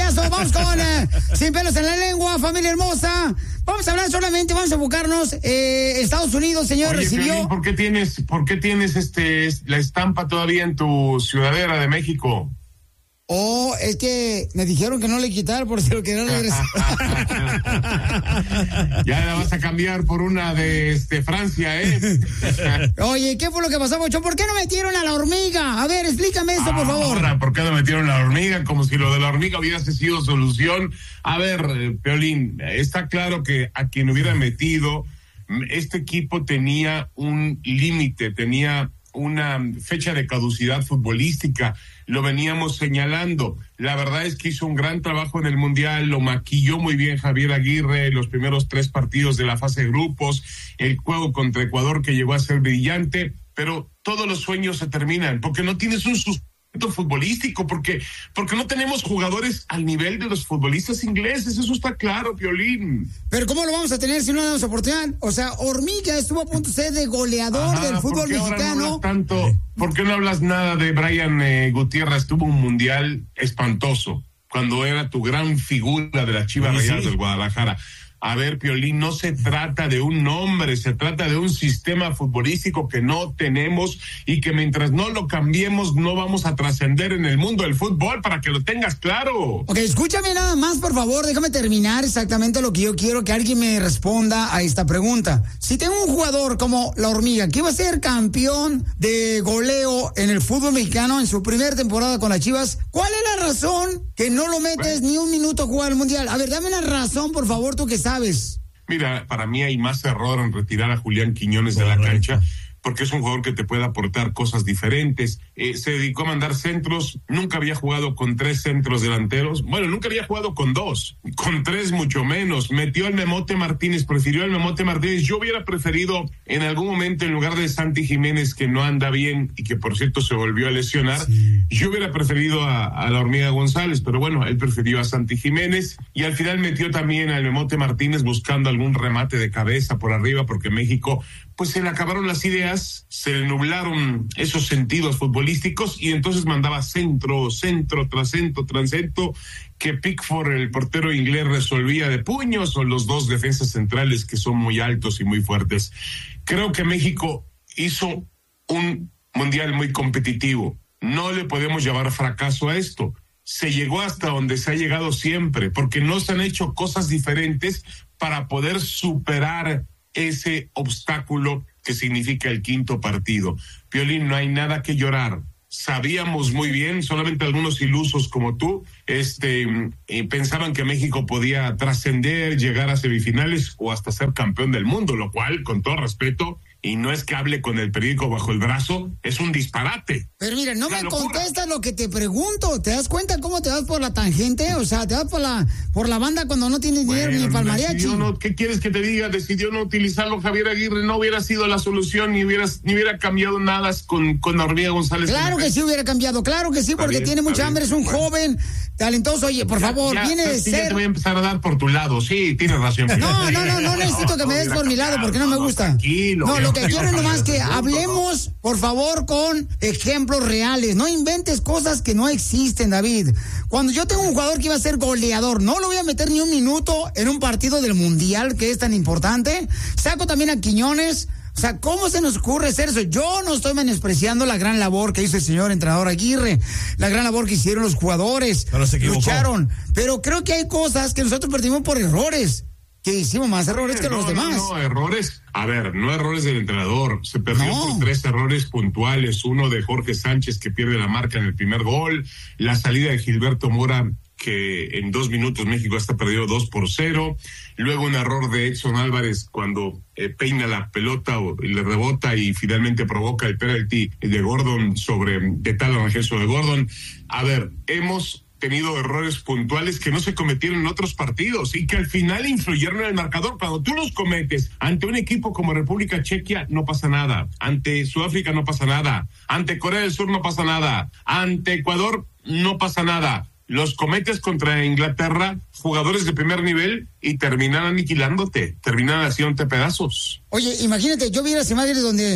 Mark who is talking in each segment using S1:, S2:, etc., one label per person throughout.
S1: caso, vamos con Sin Pelos en la Lengua, familia hermosa. Vamos a hablar solamente, vamos a enfocarnos. Estados Unidos, señor,
S2: Oye,
S1: recibió.
S2: Piolín, ¿por qué tienes la estampa todavía en tu sudadera de México?
S1: Oh, es que me dijeron que no le quitar por si lo querían regresar.
S2: Ya la vas a cambiar por una de Francia, ¿eh?
S1: Oye, ¿qué fue lo que pasó, Bochón? ¿Por qué no metieron a la hormiga? A ver, explícame eso, por favor.
S2: Ahora, ¿por qué no metieron a la hormiga? Como si lo de la hormiga hubiese sido solución. A ver, Piolín, está claro que a quien hubiera metido, este equipo tenía un límite, tenía una fecha de caducidad futbolística, lo veníamos señalando. La verdad es que hizo un gran trabajo en el Mundial, lo maquilló muy bien Javier Aguirre, los primeros 3 partidos de la fase de grupos, el juego contra Ecuador que llegó a ser brillante, pero todos los sueños se terminan, porque no tienes un sustento futbolístico, porque no tenemos jugadores al nivel de los futbolistas ingleses, eso está claro, Piolín.
S1: Pero ¿cómo lo vamos a tener si no le damos oportunidad? O sea, Hormiga estuvo a punto de ser de goleador del fútbol mexicano.
S2: ¿Por qué no hablas nada de Brian Gutiérrez? Tuvo un mundial espantoso cuando era tu gran figura de las Chivas Rayadas del Guadalajara. A ver, Piolín, no se trata de un nombre, se trata de un sistema futbolístico que no tenemos y que mientras no lo cambiemos no vamos a trascender en el mundo del fútbol, para que lo tengas claro.
S1: Ok, escúchame nada más, por favor, déjame terminar exactamente lo que yo quiero que alguien me responda a esta pregunta. Si tengo un jugador como la Hormiga, que iba a ser campeón de goleo en el fútbol mexicano en su primera temporada con las Chivas, ¿cuál es la razón que no lo metes ni un minuto a jugar al Mundial? A ver, dame una razón, por favor, tú que sabes.
S2: Mira, para mí hay más error en retirar a Julián Quiñones de la cancha, porque es un jugador que te puede aportar cosas diferentes. Se dedicó a mandar centros, nunca había jugado con 3 centros delanteros, bueno, nunca había jugado con 2, con 3 mucho menos. Metió al Memote Martínez, prefirió al Memote Martínez. Yo hubiera preferido en algún momento, en lugar de Santi Jiménez, que no anda bien y que por cierto se volvió a lesionar, yo hubiera preferido a la Hormiga González, pero bueno, él prefirió a Santi Jiménez y al final metió también al Memote Martínez buscando algún remate de cabeza por arriba, porque México, pues se le acabaron las ideas, se le nublaron esos sentidos futbolísticos y entonces mandaba centro tras centro, que Pickford, el portero inglés, resolvía de puños, o los 2 defensas centrales que son muy altos y muy fuertes. Creo que México hizo un mundial muy competitivo. No le podemos llamar fracaso a esto. Se llegó hasta donde se ha llegado siempre, porque no se han hecho cosas diferentes para poder superar ese obstáculo que significa el 5º partido. Piolín, no hay nada que llorar. Sabíamos muy bien, solamente algunos ilusos como tú, pensaban que México podía trascender, llegar a semifinales o hasta ser campeón del mundo, lo cual, con todo respeto, y no es que hable con el periódico bajo el brazo, es un disparate.
S1: Pero mira, no me contestas lo que te pregunto. ¿Te das cuenta cómo te vas por la tangente? O sea, te vas por la banda cuando no tienes dinero ni para el mariachi.
S2: ¿Qué quieres que te diga? Decidió no utilizarlo Javier Aguirre, no hubiera sido la solución, ni hubiera cambiado nada con Hormiga González.
S1: Claro que sí hubiera cambiado, claro que sí, porque tiene mucha hambre, es un joven talentoso. Oye, por favor, viene de ser...
S2: Ya te voy a empezar a dar por tu lado, sí, tienes razón.
S1: No necesito que me des por mi lado, porque no me gusta.
S2: Tranquilo.
S1: No, lo que quiero es nomás que hablemos, por favor, con ejemplos reales. No inventes cosas que no existen, David. Cuando yo tengo un jugador que iba a ser goleador, no lo voy a meter ni un minuto en un partido del Mundial, que es tan importante. Saco también a Quiñones. O sea, ¿cómo se nos ocurre hacer eso? Yo no estoy menospreciando la gran labor que hizo el señor entrenador Aguirre, la gran labor que hicieron los jugadores, lucharon, pero creo que hay cosas que nosotros perdimos por errores, que hicimos más errores que los demás.
S2: No, errores, a ver, no errores del entrenador, se perdió por 3 errores puntuales, uno de Jorge Sánchez que pierde la marca en el primer gol, la salida de Gilberto Mora, que en 2 minutos México está perdido 2-0, luego un error de Edson Álvarez cuando peina la pelota y le rebota y finalmente provoca el penalti de Gordon de Talon Angelso de Gordon. A ver, hemos tenido errores puntuales que no se cometieron en otros partidos y que al final influyeron en el marcador. Cuando tú los cometes ante un equipo como República Chequia, no pasa nada. Ante Sudáfrica no pasa nada. Ante Corea del Sur no pasa nada. Ante Ecuador no pasa nada. Los cometes contra Inglaterra, jugadores de primer nivel, y terminan aniquilándote, terminan haciéndote pedazos.
S1: Oye, imagínate, yo vi las imágenes donde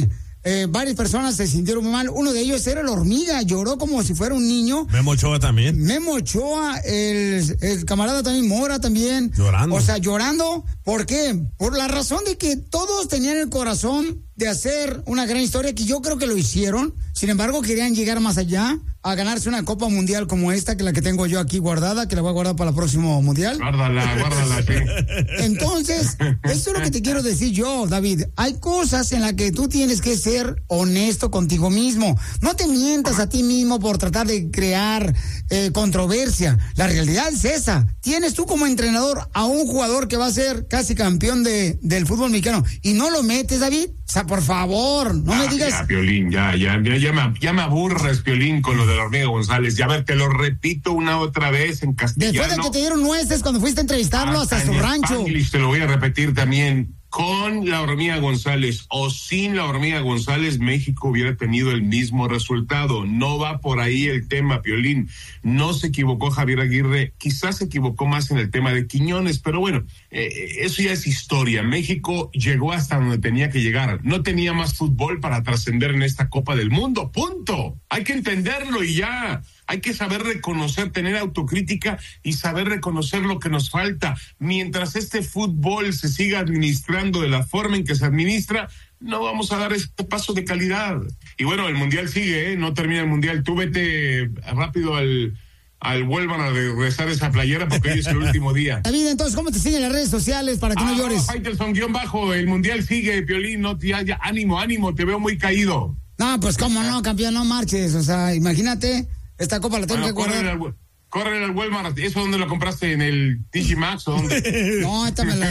S1: varias personas se sintieron muy mal. Uno de ellos era la Hormiga, lloró como si fuera un niño.
S3: Memo Ochoa también.
S1: Memo Ochoa, el camarada también, Mora también.
S3: Llorando.
S1: O sea, llorando. ¿Por qué? Por la razón de que todos tenían el corazón de hacer una gran historia, que yo creo que lo hicieron. Sin embargo, querían llegar más allá, a ganarse una Copa Mundial como esta, que la que tengo yo aquí guardada, que la voy a guardar para el próximo Mundial.
S2: Guárdala, sí.
S1: Entonces, eso es lo que te quiero decir yo, David. Hay cosas en las que tú tienes que ser honesto contigo mismo. No te mientas a ti mismo por tratar de crear controversia. La realidad es esa. Tienes tú como entrenador a un jugador que va a ser casi campeón del fútbol mexicano y no lo metes, David. O sea, por favor, no me digas.
S2: Ya, Piolín, ya me aburres, Piolín, con lo de la Hormiga González. Ya ver, te lo repito una otra vez en castellano.
S1: Después de que te dieron nueces cuando fuiste a entrevistarlo hasta su rancho.
S2: Spanglish, te lo voy a repetir también. Con la Hormiga González o sin la Hormiga González, México hubiera tenido el mismo resultado. No va por ahí el tema, Piolín. No se equivocó Javier Aguirre, quizás se equivocó más en el tema de Quiñones, pero bueno, eso ya es historia. México llegó hasta donde tenía que llegar. No tenía más fútbol para trascender en esta Copa del Mundo, punto. Hay que entenderlo y ya. Hay que saber reconocer, tener autocrítica y saber reconocer lo que nos falta. Mientras este fútbol se siga administrando de la forma en que se administra, no vamos a dar este paso de calidad. Y bueno, el Mundial sigue, no termina el Mundial. Tú vete rápido al vuelvan a regresar esa playera porque hoy es el último día.
S1: David, entonces, ¿cómo te siguen las redes sociales para que no llores?
S2: Faitelson _ el Mundial sigue, Piolín, no, ya, ánimo, te veo muy caído.
S1: No, pues cómo no, campeón, no marches, o sea, imagínate. Esta copa la tengo que guardar.
S2: Córrele al Walmart. ¿Eso dónde lo compraste? ¿En el TG Maxx o dónde?
S1: No, esta me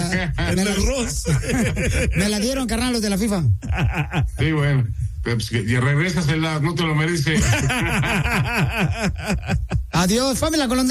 S1: la dieron, carnal, los de la FIFA.
S2: Sí, bueno. Pues, y regrésasela, no te lo mereces.
S1: Adiós, Pamela Colón.